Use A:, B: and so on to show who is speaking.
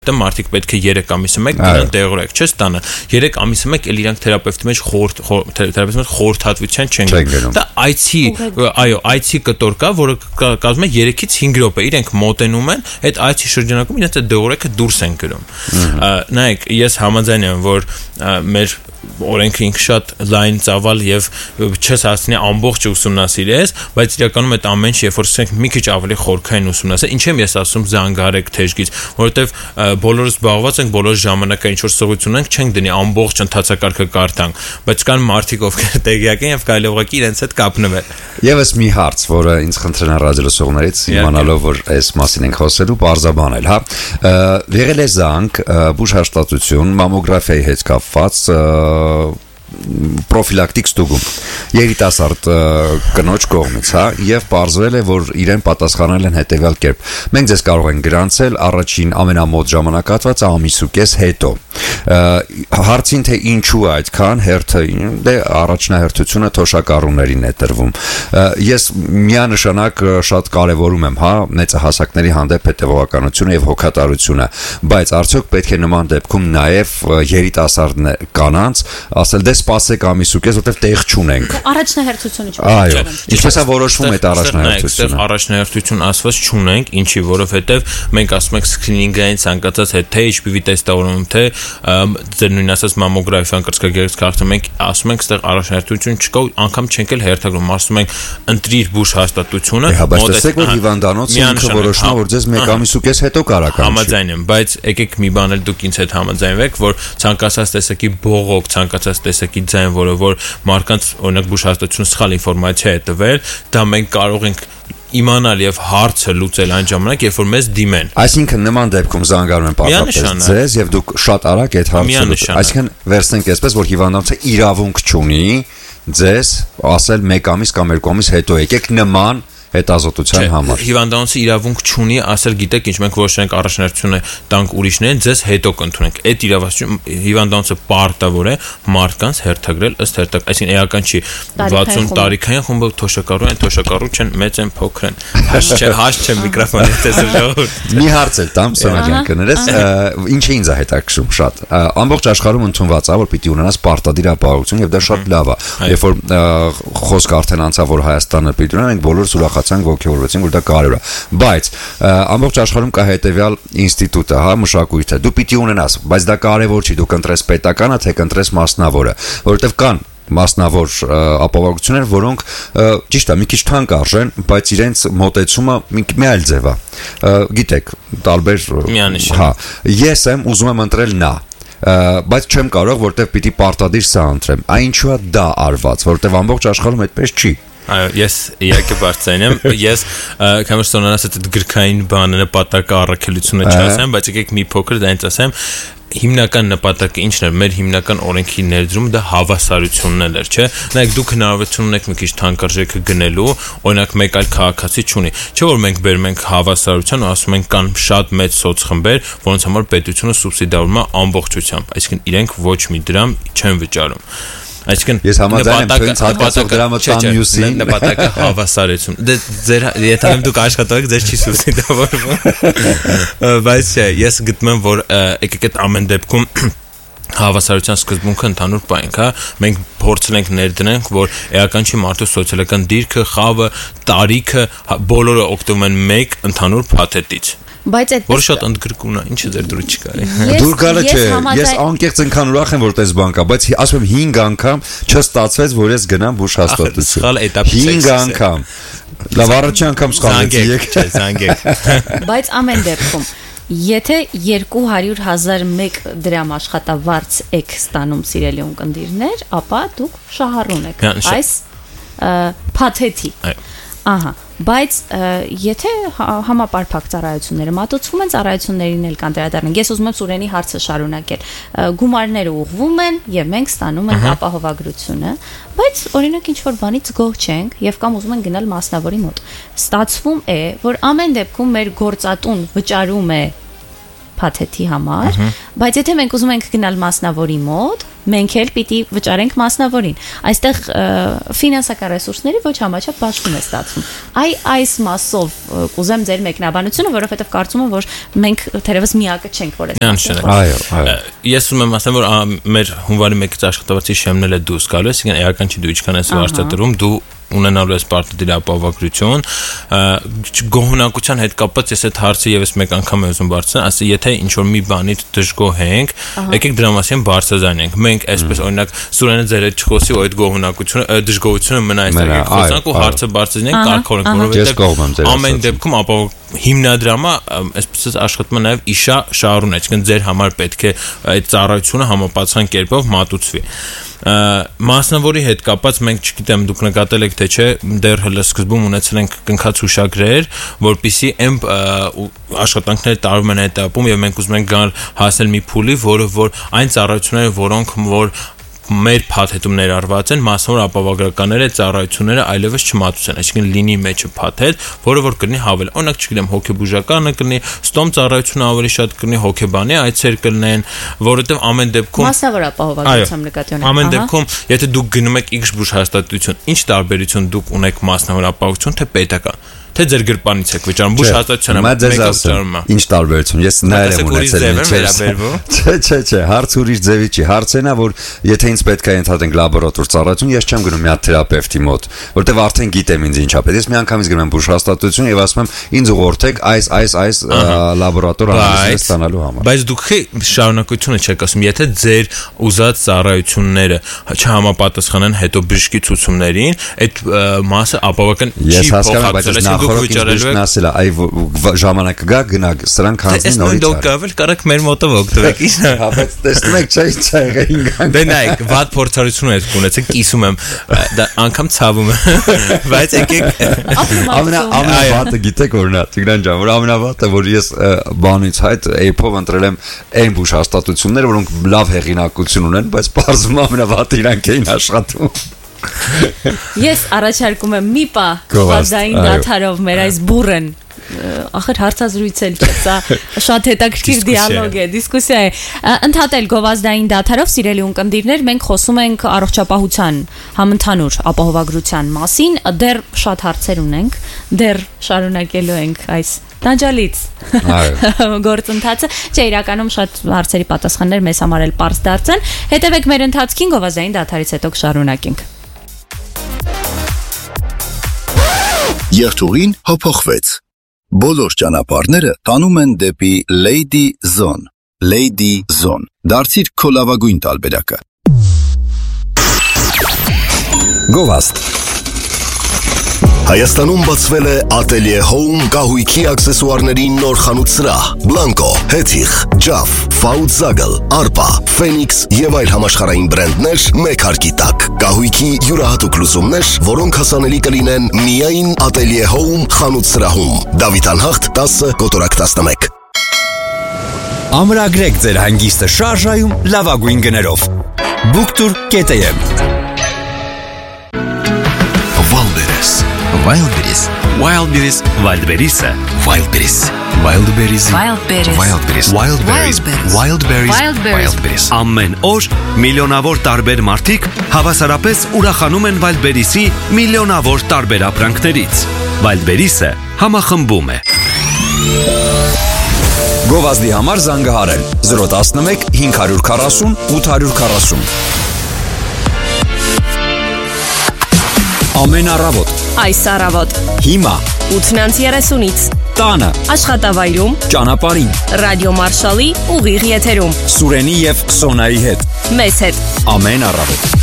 A: Դա մարդիկ պետք է 3 ամիսը մեկ գնան դեղորայք, չէ՞ ստանա։ 3 ամիսը մեկ էլ իրանք թերապևտի մեջ խորհրդատվության չեն գնում։ Դա այցի կտոր կա, որը կազմում է 3-ից 5 րոպե։ Իրենք մոտենում են, այդ այցի շրջանակում իրենց այդ դեղորայքը դուրս են գրում։ Նայեք, ես համաձայն եմ, որ մեր օրենքը ինքը շատ լայն ծավալ եւ չես հասցնի ամբողջ ուսումնասիրես, բայց իրականում այդ ամեն ինչ երբ որ ասենք մի քիչ ավելի խորքային ուսումնասիրես, ինչ եմ ես ասում զանգարեք թեժգից, որովհետեւ բոլորս զբաղված ենք, բոլոր ժամանակը ինչ որ սովորություն ենք, չենք դնի ամբողջ ընթացակարգը կարդանք, բայց կան մարդիկ ովքեր տեղյակ են եւ կարելի ուղղակի իրենց հետ կապնվել։
B: Եվս մի հարց, որը ինձ խնդրեն ռադիոլսողներից իմանալով, որ այս մասին ենք խոսելու, բարձաբանել, հա։ Եղել է զանգ, բուժ հաստատություն, մամոգրաֆիայի հետ կապված պրոֆիլակտիկ ստուգում երիտասարդ կնոջ կողմից, հա, եւ պարզվել է, որ իրեն պատասխանել են հետեւյալ կերպ. մենք ձեզ կարող ենք գրանցել առաջին ամենամոտ ժամանակահատվածը ամիսուկես հետո։ Հարցին թե ինչու այդքան հերթը, դե առաջնահերթությունը թոշակառուներին է տրվում։ Ես միանշանակ շատ կարևորում եմ, հա, մեծահասակների հանդեպ հետևողականությունը եւ հոգատարությունը, բայց արդյոք պետք է նման դեպքում նաեւ երիտասարդ կանանց ասել դե սպասեք ամիսուկես, որտեղ տեղ չունենք։
C: Առաջնահերթությունը չունենք։
B: Այո, ինչպես է որոշվում այդ առաջնահերթությունը։
A: Առաջնահերթություն ասված չունենք, ինչի որովհետեւ մենք ասում ենք սկրինինգային ցանկացած հետ թե HPV տեստավորում, թե ձեր նույն ասած մամոգրաֆիան կրծքագեղձ քաղաքը, մենք ասում ենք այդտեղ առաջնահերթություն չկա, անգամ չենք էլ հերթագրում, ասում ենք ընտրիր բուժ հաստատությունը։
B: Մոտեցեք, որ հիվանդանոցը ինքը որոշում, որ ձեզ մեկ ամիսուկես հետո կարող է։
A: Համաձայն եմ, բայց եկեք մի բան էլ դուք ինձ հետ համաձայնվեք, որ ցանկացած տեսակի բողոք, ցանկացած տեսակի ձայն, որ մարդկանց օրինակ բուժ հաստատությունը սխալ ինֆորմացիա է տվել, դա մենք կարող ենք իմանալ եւ հարցը լուծել այն ժամանակ, երբ որ մեզ դիմեն։
B: Այսինքն նման դեպքում զանգարում են պարզապես ձեզ եւ դուք շատ արագ այդ հարցը լուծեք։ Այսինքն վերցնենք այսպես, որ հիվանդանոցը իրավունք չունի ձեզ ասել 1 ամիս կամ 2 ամիս հետո եկեք նման հետազոտության համար։
A: Հիվանդանոցը իրավունք չունի ասել, գիտեք ինչ, մենք որոշենք առաջնահերթությունը տանք ուրիշներին, ձեզ հետո կընդունենք։ Այդ իրավասություն հիվանդանոցը պարտավոր է մարդկանց հերթագրել ըստ հերթակ, այսինքն էական չի 60 տարիքային խումբը թոշակառու են, թոշակառու չեն, մեծ են, փոքր են։ Հաշ չեմ միկրոֆոնի տեսել ժողովուրդ։
B: Մի հարց էլ տամ, Սոնա կներես, ինչ է ինձ հետաքրքրում շատ։ Ամբողջ աշխարհում ընդունված է, որ պիտի ունենաս պարտադիր ապահովություն եւ դա շատ լավ է։ Երբ որ խոսքը արդեն անցավ, որ Հայաստանը պիտի ունենանք, բոլորս ոգևորվեցին, որ դա կարևոր է, բայց ամբողջ աշխարհում կա հետեւյալ ինստիտուտը, հա, մշակույթը, դու պիտի ունենաս, բայց դա կարևոր չի, դու կընտրես պետականը, թե կընտրես մասնավորը, որովհետեւ կան մասնավոր ապահովություններ, որոնք ճիշտ է, մի քիչ թանկ արժեն, բայց իրենց մոտեցումը մի այլ ձև է։ Գիտեք, տարբեր, հա, ես եմ ուզում եմ ընտրել նա, բայց չեմ կարող, որտեվ պիտի պարտադիր սա ընտրեմ։ Այնչու է դա արված, որտեվ ամբողջ աշխարհում այդպես չի։
A: Այո, ես իհարկե բարձրացել եմ, ես քանի որ ասած այդ գրքային բանը նպատակը առաքելությունը չասեմ, բայց եկեք մի փոքր դա ինձ ասեմ, հիմնական նպատակը ինչն էր, մեր հիմնական օրենքի ներդրումը դա հավասարությունն էր, չէ՞։ Նայեք, դուք հնարավորություն ունեք մի քիչ թանկարժեքը գնելու, օրինակ մեկ այլ քաղաքացի չունի։ Չէ՞ որ մենք բերում ենք հավասարության ու ասում ենք կան շատ մեծ սոցխմբեր, որոնց համար պետությունը սուբսիդավորում է ամբողջությամբ, այսինքն իրենք ոչ մի դրամ չեն վճարում։ Այսինքն
B: ես համաձայն եմ հատկացող դրամը տան մյուսին
A: նպատակը հավասարություն։ Դե ձեր եթե դուք աշխատող եք, ձեզ չի սուբսիդավորվում։ Բայց ես գտնում եմ, որ եկեք այդ ամեն դեպքում հավասարության սկզբունքը ընդհանուր բան է, մենք փորձել ենք ներդնենք, որ էական չի մարդու սոցիալական դիրքը, խավը, տարիքը բոլորը օգտվում են մեկ ընդհանուր փաթեթից։
C: Բայց այդ
A: որ շատ ընդգրկուն է, ինչը ձեր դուրս չկա։
B: Դուր գալը չէ, ես անկեղծ այնքան ուրախ եմ, որ տես բան կա, բայց ասում եմ 5 անգամ չստացվեց, որ ես գնամ բուժ հաստատություն։ 5 անգամ։ Լավ, առաջի անգամ սխալվեցի,
A: չէ, զանգեք։
C: Բայց ամեն դեպքում եթե 200,001 դրամ աշխատավարձ եք ստանում սիրելի ունկնդիրներ, ապա դուք շահառուն եք այս փաթեթի։ Ահա, բայց եթե համապարփակ ծառայությունները մատուցվում են, ծառայություններին էլ կանդրադառնանք։ Ես ուզում եմ Սուրենի հարցը շարունակել։ Գումարները ուղղվում են եւ մենք ստանում ենք ապահովագրությունը, բայց օրինակ ինչ որ բանից գոհ չենք եւ կամ ուզում ենք գնալ մասնավորի մոտ։ Ստացվում է, որ ամեն դեպքում մեր գործատուն վճարում է փաթեթի համար, բայց եթե մենք ուզում ենք գնալ մասնավորի մոտ, մենք էլ պիտի վճարենք մասնավորին։ Այստեղ ֆինանսական ռեսուրսների ոչ համաչափ բաշխում է ստացվում։ Այս մասով կուզեմ ձեր մեկնաբանությունը, որովհետև կարծում եմ, որ մենք թերևս միակը չենք, որ
B: Այո։
A: Ես ուզում եմ ասեմ, որ մեր հունվարի 1-ից աշխատավարձի շեմնել է դուրս գալու, այսինքն էական չի դու ինչքան ես արտադրում, դու ունենալու ես պարտադիր ապահովագրություն, գոհունակության հետ կապված ես այդ հարցը եւս մեկ անգամ եմ ուզում բարձրացնել, ասի եթե ինչ որ մի բանից դժգոհ ենք, եկեք դրա մասին բարձրացնենք։ Մենք այսպես օրինակ Սուրենը ձեր հետ չխոսի ու այդ գոհունակությունը, դժգոհությունը մնա այստեղ խոսանք ու հարցը բարձրացնենք, կարգավորենք, որովհետեւ ամեն դեպքում հիմնադրամը այսպես աշխատում է նաեւ իշա շահառուն, այսինքն ձեր համար պետք է այդ ծառայությունը համապատասխան կերպով մատուցվի։ Մասնավորի հետ կապած մենք չգիտեմ դուք նկատել եք թե չէ դեռ հենց սկզբում ունեցել ենք կնքած հուշագրեր որպիսի այն աշխատանքները տարվում են հետապում եւ մենք ուզում ենք գալ հասնել մի փուլի որը որ այն ծառայությունները որոնք որ մեր փաթեթում ներառված են մասնավոր ապահովագրականները ծառայությունները այլևս չմատուցեն, այսինքն լինի մեջը փաթեթ, որը որ կլինի հավել։ Օրինակ չգիտեմ հոգեբուժականը կլինի, ստոմ ծառայությունը ավելի շատ կլինի, հոգեբանի այցեր կլինեն, որովհետև ամեն դեպքում
C: մասնավոր ապահովագրությամբ նկատի ունենք։
A: Ամեն դեպքում, եթե դուք գնում եք X բուժհաստատություն, ինչ տարբերություն դուք ունեք մասնավոր ապահովություն թե պետական թե ձեր գրպանից եք վճարում բուժհաստատությունը մեկը վճարում է
B: ինչ տարբերություն ես նայել եմ ունեցել չէ հարց ուրիշ ձևի չի հարցն է որ եթե ինձ պետք է ընդհատենք լաբորատոր ծառայություն ես չեմ գնում մի հատ թերապևտի մոտ որտեվ արդեն գիտեմ ինձ ինչա պետք ես մի անգամից գնում եմ բուժհաստատություն եւ ասում եմ ինձ ուղղորդեք այս լաբորատոր անալիզը ստանալու համար
A: բայց դուք շարունակությունը չեք ասում եթե ձեր ուզած ծառայությունները չհամապատասխանեն հետո բժշկի ցուցումներին այդ մասը ապահովական չի փոխադրել
B: Ասել այ ժամանակը գա գնաք սրանք հանձնի նորից
A: դուք գավել կարեք մեր մոտով օգտվեք
B: հապեց տեսնում եք չէ եղել
A: դե նայեք վատ փորձառություն եք ունեցեք կիսում եմ դա անգամ ցավում է բայց եկեք
B: ամենավատը գիտեք որն է Տիգրան ջան որ ամենավատը որ ես բանից հայտ էյփով ընտրել եմ այն բուժհաստատությունները որոնք լավ հեղինակություն ունեն բայց բարձում ամենավատը իրանք էին աշխատում
C: Ես առաջարկում եմ մի պա գովազդային դաթարով մեր այս բուրըն ախր հարցազրույց էլ չէ, սա շատ հետաքրքիր դիալոգ է, դիսկուսիա է։ Ընդհատել գովազդային դաթարով սիրելի ունկնդիրներ, մենք խոսում ենք առողջապահության համընդհանուր ապահովագրության մասին, դեռ շատ հարցեր ունենք, դեռ շարունակելու ենք այս տանջալից գործընթացը, չէ իրականում շատ հարցերի պատասխաններ մեզ համար էլ պարզ դարձան։ Հետևեք մեր ընթացքին, գովազդային դաթարից հետո կշարունակենք։
D: Եղջյուրին հափոխվեց։ Բոլոր ճանապարհները տանում են դեպի Lady Zone։ Lady Zone։ Դարձիր քո լավագույն տարբերակը։
B: Գովազդ։
D: Հայաստանում բացվել է Atelier Home կահույքի աքսեսուարների նոր խանութ սրահ, Blanco, Hethich, Jaff, Fautzagel, Arpa, Phoenix եւ այլ համաշխարհային բրենդներ մեկ հարկի տակ։ Կահույքի յուրահատուկ լուծումներ, որոնք հասանելի կլինեն միայն Atelier Home խանութ սրահում։ Դավիթ Անհախտ 10 կոտորակ 11։
B: Ամրագրեք ձեր հանգիստը շարժայում լավագույն գներով։ Booktour.am
D: Wildberries
E: Ամեն օր միլիոնավոր տարբեր մարդիկ հավասարապես ուրախանում են Wildberries-ի միլիոնավոր տարբեր ապրանքներից։ Wildberries-ը համախմբում է։
B: Գովազդի համար զանգահարել 011 540 840 Ամեն առավոտ
F: Այս առավոտ
B: Հիմա
F: 8:30-ից
B: Տանը
F: Աշխատավայրում
B: Ճանապարհին
F: Ռադիո Մարշալի ուղիղ եթերում
B: Սուրենի եւ Սոնայի հետ
F: Մեզ հետ
B: Ամեն առավոտ